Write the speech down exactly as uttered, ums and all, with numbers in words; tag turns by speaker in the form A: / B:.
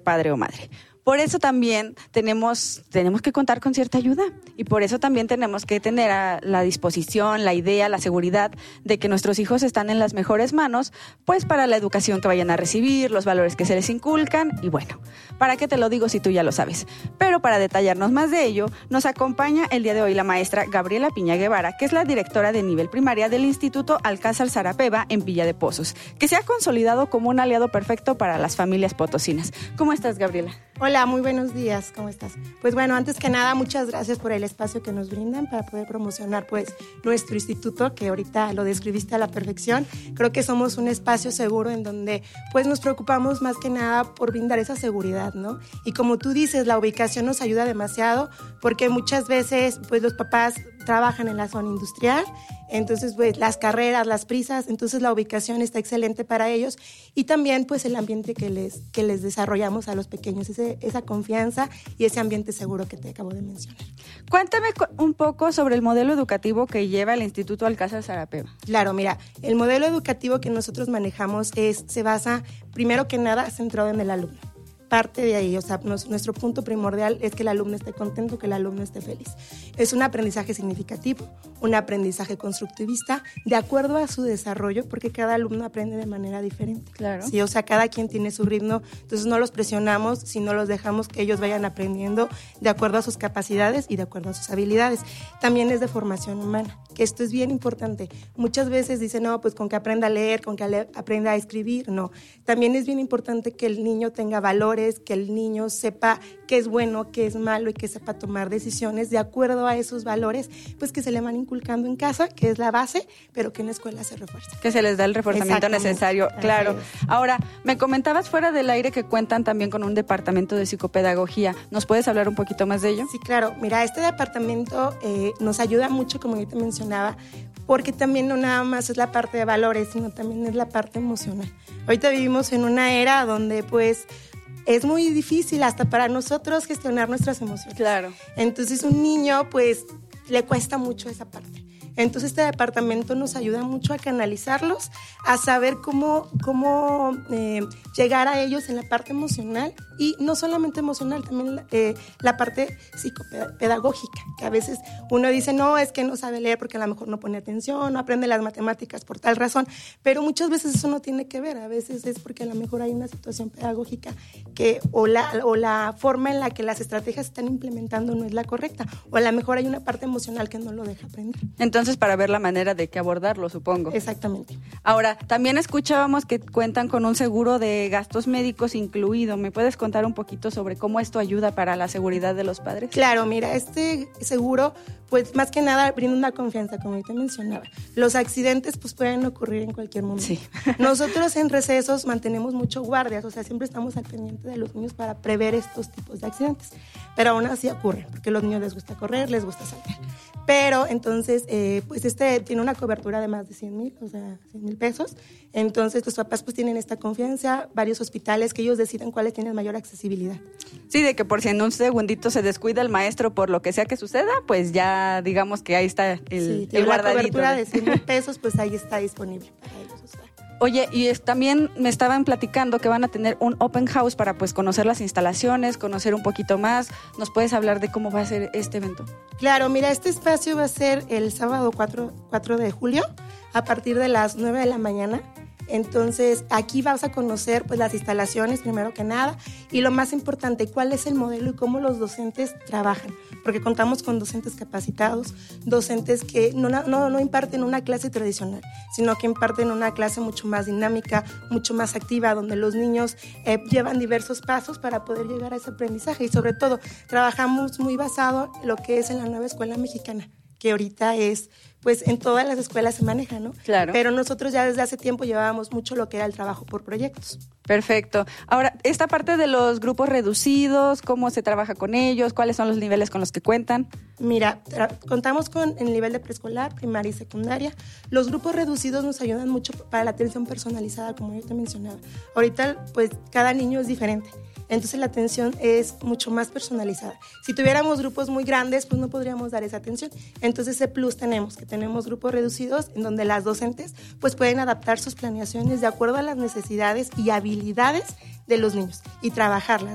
A: padre o madre. Por eso también tenemos, tenemos que contar con cierta ayuda y por eso también tenemos que tener a la disposición, la idea, la seguridad de que nuestros hijos están en las mejores manos, pues para la educación que vayan a recibir, los valores que se les inculcan y bueno, ¿para qué te lo digo si tú ya lo sabes? Pero para detallarnos más de ello, nos acompaña el día de hoy la maestra Gabriela Piña Guevara, que es la directora de nivel primaria del Instituto Alcázar Sarapeva en Villa de Pozos, que se ha consolidado como un aliado perfecto para las familias potosinas. ¿Cómo estás, Gabriela?
B: Hola, muy buenos días, ¿cómo estás? Pues bueno, antes que nada, muchas gracias por el espacio que nos brindan para poder promocionar pues nuestro instituto, que ahorita lo describiste a la perfección. Creo que somos un espacio seguro en donde pues nos preocupamos más que nada por brindar esa seguridad, ¿no? Y como tú dices, la ubicación nos ayuda demasiado porque muchas veces pues los papás trabajan en la zona industrial, entonces pues las carreras, las prisas, entonces la ubicación está excelente para ellos y también pues el ambiente que les, que les desarrollamos a los pequeños, ese, esa confianza y ese ambiente seguro que te acabo de mencionar.
A: Cuéntame un poco sobre el modelo educativo que lleva el Instituto Alcázar Sarapeva.
B: Claro, mira, el modelo educativo que nosotros manejamos es, se basa primero que nada centrado en el alumno. Parte de ahí, o sea, nos, nuestro punto primordial es que el alumno esté contento, que el alumno esté feliz. Es un aprendizaje significativo, un aprendizaje constructivista, de acuerdo a su desarrollo, porque cada alumno aprende de manera diferente.
A: Claro.
B: Sí, o sea, cada quien tiene su ritmo, entonces no los presionamos, sino los dejamos que ellos vayan aprendiendo de acuerdo a sus capacidades y de acuerdo a sus habilidades. También es de formación humana, que esto es bien importante. Muchas veces dicen, no, pues con que aprenda a leer, con que ale- aprenda a escribir, no. También es bien importante que el niño tenga valores, que el niño sepa qué es bueno, qué es malo y que sepa tomar decisiones de acuerdo a esos valores, pues que se le van inculcando en casa, que es la base, pero que en la escuela se refuerza.
A: Que se les da el reforzamiento necesario, claro. Ahora, me comentabas fuera del aire que cuentan también con un departamento de psicopedagogía. ¿Nos puedes hablar un poquito más de ello?
B: Sí, claro. Mira, este departamento eh, nos ayuda mucho, como yo te mencionaba, porque también no nada más es la parte de valores, sino también es la parte emocional. Ahorita vivimos en una era donde pues es muy difícil hasta para nosotros gestionar nuestras emociones.
A: Claro.
B: Entonces un niño pues le cuesta mucho esa parte. Entonces este departamento nos ayuda mucho a canalizarlos, a saber cómo, cómo eh, llegar a ellos en la parte emocional y no solamente emocional, también eh, la parte psicopedagógica, que a veces uno dice, no, es que no sabe leer porque a lo mejor no pone atención, no aprende las matemáticas por tal razón, pero muchas veces eso no tiene que ver, a veces es porque a lo mejor hay una situación pedagógica que o la, o la forma en la que las estrategias se están implementando no es la correcta, o a lo mejor hay una parte emocional que no lo deja aprender.
A: Entonces, para ver la manera de que abordarlo, supongo.
B: Exactamente.
A: Ahora, también escuchábamos que cuentan con un seguro de gastos médicos incluido. ¿Me puedes contar un poquito sobre cómo esto ayuda para la seguridad de los padres?
B: Claro, mira, este seguro, pues más que nada brinda una confianza, como yo te mencionaba. Los accidentes, pues pueden ocurrir en cualquier momento.
A: Sí.
B: Nosotros en recesos mantenemos mucho guardias, o sea, siempre estamos al pendiente de los niños para prever estos tipos de accidentes. Pero aún así ocurren, porque a los niños les gusta correr, les gusta saltar. Pero entonces, eh, pues este tiene una cobertura de más de cien mil, o sea, cien mil pesos. Entonces los papás pues tienen esta confianza, varios hospitales que ellos deciden cuáles tienen mayor accesibilidad.
A: Sí, de que por si en un segundito se descuida el maestro por lo que sea que suceda, pues ya digamos que ahí está el,
B: sí,
A: el guardadito.
B: La cobertura de cien mil pesos, pues ahí está disponible para ellos usar.
A: Oye, y es, también me estaban platicando que van a tener un open house para pues conocer las instalaciones, conocer un poquito más. ¿Nos puedes hablar de cómo va a ser este evento?
B: Claro, mira, este espacio va a ser el sábado cuatro de julio a partir de las nueve de la mañana. Entonces, aquí vas a conocer pues las instalaciones, primero que nada, y lo más importante, cuál es el modelo y cómo los docentes trabajan, porque contamos con docentes capacitados, docentes que no, no, no imparten una clase tradicional, sino que imparten una clase mucho más dinámica, mucho más activa, donde los niños eh, llevan diversos pasos para poder llegar a ese aprendizaje, y sobre todo, trabajamos muy basado en lo que es en la nueva escuela mexicana, que ahorita es, pues en todas las escuelas se maneja, ¿no?
A: Claro.
B: Pero nosotros ya desde hace tiempo llevábamos mucho lo que era el trabajo por proyectos.
A: Perfecto. Ahora, esta parte de los grupos reducidos, ¿cómo se trabaja con ellos? ¿Cuáles son los niveles con los que cuentan?
B: Mira, tra- contamos con el nivel de preescolar, primaria y secundaria. Los grupos reducidos nos ayudan mucho para la atención personalizada, como yo te mencionaba. Ahorita, pues, cada niño es diferente. Entonces la atención es mucho más personalizada. Si tuviéramos grupos muy grandes, pues no podríamos dar esa atención. Entonces ese plus tenemos, que tenemos grupos reducidos en donde las docentes pues pueden adaptar sus planeaciones de acuerdo a las necesidades y habilidades de los niños y trabajarlas.